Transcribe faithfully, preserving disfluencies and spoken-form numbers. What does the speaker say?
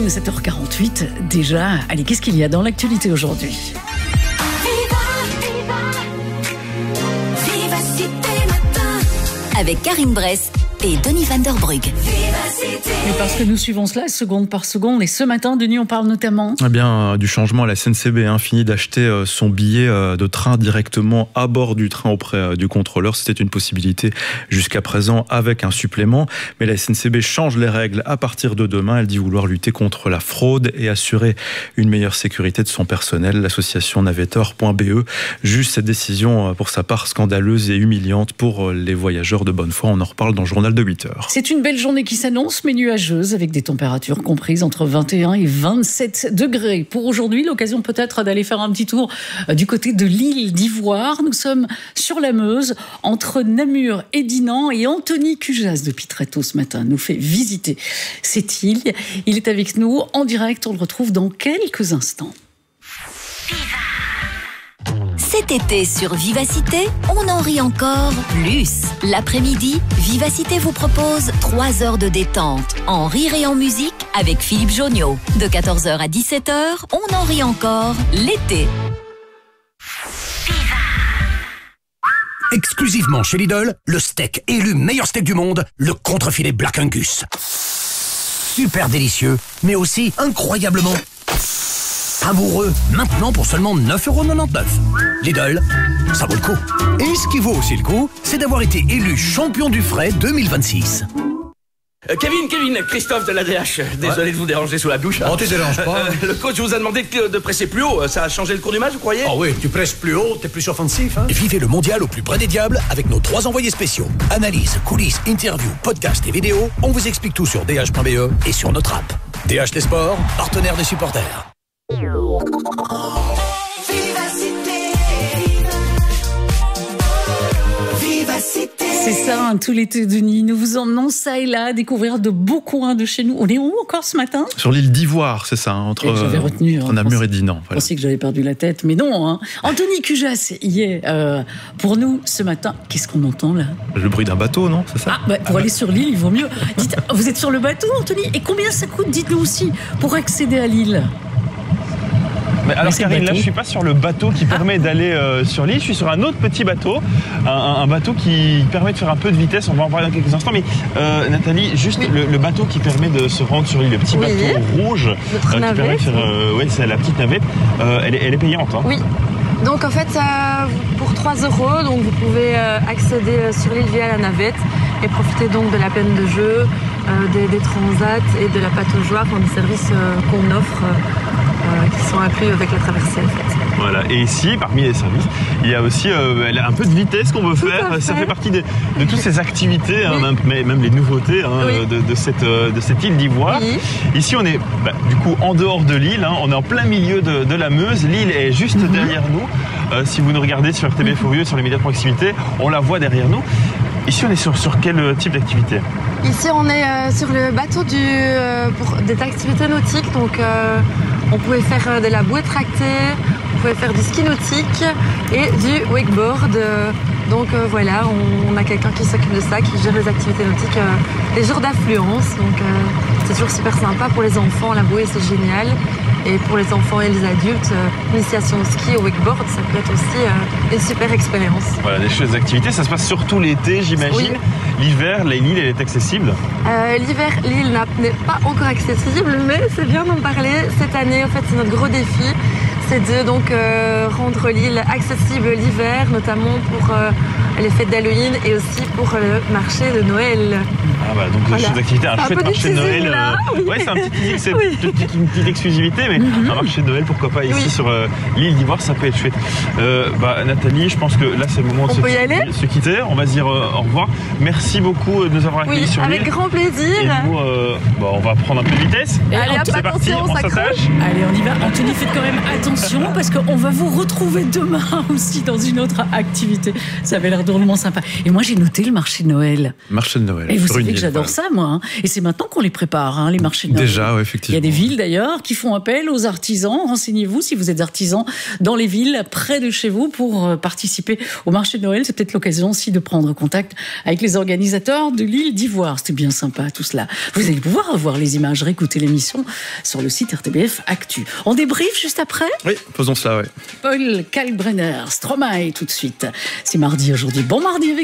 Karine, sept heures quarante-huit déjà. Allez, qu'est-ce qu'il y a dans l'actualité aujourd'hui ? Avec Karine Bress et Denis Van Der Brugge. Et parce que nous suivons cela seconde par seconde. Et ce matin, Denis, on parle notamment eh bien, du changement à la S N C B. Hein, fini d'acheter son billet de train directement à bord du train auprès du contrôleur. C'était une possibilité jusqu'à présent avec un supplément. Mais la S N C B change les règles à partir de demain. Elle dit vouloir lutter contre la fraude et assurer une meilleure sécurité de son personnel. L'association navetteur point b e juge cette décision pour sa part scandaleuse et humiliante pour les voyageurs de bonne foi. On en reparle dans le journal de huit heures. C'est une belle journée qui s'annonce, mais nuageuse, avec des températures comprises entre vingt et un et vingt-sept degrés. Pour aujourd'hui, l'occasion peut-être d'aller faire un petit tour du côté de l'île d'Ivoire. Nous sommes sur la Meuse, entre Namur et Dinan, et Anthony Cujas depuis très tôt ce matin nous fait visiter cette île. Il est avec nous en direct, on le retrouve dans quelques instants. Cet été sur Vivacité, on en rit encore plus. L'après-midi, Vivacité vous propose trois heures de détente, en rire et en musique avec Philippe Jonniot. De quatorze heures à dix-sept heures, on en rit encore l'été. Exclusivement chez Lidl, le steak élu meilleur steak du monde, le contrefilet Black Angus. Super délicieux, mais aussi incroyablement savoureux. Maintenant pour seulement neuf euros quatre-vingt-dix-neuf. Lidl, ça vaut le coup. Et ce qui vaut aussi le coup, c'est d'avoir été élu champion du frais deux mille vingt-six. Euh, Kevin, Kevin, Christophe de l'A D H. Désolé ouais. de vous déranger sous la douche. Oh, tu déranges pas. Euh, le coach vous a demandé de, de presser plus haut. Ça a changé le cours du match, vous croyez ? Ah oui, tu presses plus haut, t'es plus offensif. Hein. Vivez le mondial au plus près des diables avec nos trois envoyés spéciaux. Analyse, coulisses, interviews, podcasts et vidéos. On vous explique tout sur d h point b e et sur notre app. D H les sports, partenaire des supporters. C'est ça, hein, tout l'été, Denis. Nous vous emmenons ça et là à découvrir de beaux coins de chez nous. On est où encore ce matin ? Sur l'île d'Ivoire, c'est ça, hein, entre, j'avais retenu, entre hein, Namur et Dinan. Je pensais que j'avais perdu la tête, mais non. Hein. Anthony Cujas y est euh, pour nous ce matin. Qu'est-ce qu'on entend là ? Le bruit d'un bateau, non ? C'est ça ? Ah, bah, pour ah, aller bah. sur l'île, il vaut mieux. Dites, vous êtes sur le bateau, Anthony ? Et combien ça coûte ? Dites-nous aussi pour accéder à l'île. Mais alors Karine, là je suis pas sur le bateau qui permet ah. d'aller euh, sur l'île, je suis sur un autre petit bateau, un, un bateau qui permet de faire un peu de vitesse, on va en parler dans quelques instants, mais euh, Nathalie, juste oui. le, le bateau qui permet de se rendre sur l'île, le petit oui. bateau rouge, euh, qui navette. permet de faire, euh, ouais, c'est la petite navette, euh, elle, est, elle est payante. Hein. Oui. Donc en fait, ça, pour trois euros, donc vous pouvez euh, accéder sur l'île via la navette et profiter donc de la peine de jeu, euh, des, des transats et de la pataugeoire, enfin, des services euh, qu'on offre. Euh, qui sont inclus avec la traversée en fait. Voilà, et ici, parmi les services, il y a aussi euh, un peu de vitesse qu'on veut Tout faire. Fait. Ça fait partie de, de toutes ces activités, oui. hein, même, même les nouveautés hein, oui. de, de, cette, de cette île d'Ivoire. Oui. Ici, on est bah, du coup en dehors de l'île, hein, on est en plein milieu de, de la Meuse. L'île est juste mm-hmm. derrière nous. Euh, si vous nous regardez sur R T B Fourieux, sur les médias de proximité, on la voit derrière nous. Ici, on est sur, sur quel type d'activité ? Ici, on est euh, sur le bateau du, euh, pour des activités nautiques. Donc, euh, on pouvait faire euh, de la bouée tractée, on pouvait faire du ski nautique et du wakeboard. Euh, donc euh, voilà, on, on a quelqu'un qui s'occupe de ça, qui gère les activités nautiques, euh, les jours d'affluence. Donc, euh, c'est toujours super sympa pour les enfants. La bouée, c'est génial. Et pour les enfants et les adultes, euh, initiation au ski, au wakeboard, ça peut être aussi euh, une super expérience. Voilà, des chouettes activités. Ça se passe surtout l'été, j'imagine. Oui. L'hiver, l'île, elle est accessible euh, L'hiver, l'île n'est pas encore accessible, mais c'est bien d'en parler. Cette année, en fait, c'est notre gros défi. C'est de donc euh, rendre l'île accessible l'hiver, notamment pour euh, les fêtes d'Halloween et aussi pour le marché de Noël. Ah bah donc voilà. Des activités, un, un chouette marché de Noël. Là, euh, oui. Ouais, c'est un petit teasing, c'est oui. une, petite, une petite exclusivité, mais mm-hmm. un marché de Noël, pourquoi pas ici oui. sur euh, l'île d'Ivoire, ça peut être chouette. Euh, bah Nathalie, je pense que là c'est le moment de se, quitter, se quitter. On va se dire euh, au revoir. Merci beaucoup de nous avoir accueillis oui, sur l'île. Avec grand plaisir. Et nous, euh, bah, on va prendre un peu de vitesse. Et allez, hop, c'est parti, on s'attache. Allez, on y va. Anthony, faites quand même attention parce qu'on va vous retrouver demain aussi dans une autre activité. Ça avait l'air drôlement sympa. Et moi, j'ai noté le marché de Noël. Marché de Noël. Et vous sur savez une que j'adore voilà. ça, moi. Hein. Et c'est maintenant qu'on les prépare, hein, les marchés de Noël. Déjà, ouais, effectivement. Il y a des villes d'ailleurs qui font appel aux artisans. Renseignez-vous si vous êtes artisan dans les villes près de chez vous pour participer au marché de Noël. C'est peut-être l'occasion aussi de prendre contact avec les organisateurs de l'île d'Ivoire. C'était bien sympa tout cela. Vous allez pouvoir revoir les images, réécouter l'émission sur le site R T B F Actu. On débrief juste après ? Oui, faisons cela, ouais. Paul Kalkbrenner, Stromae tout de suite. C'est mardi aujourd'hui. Bon mardi avec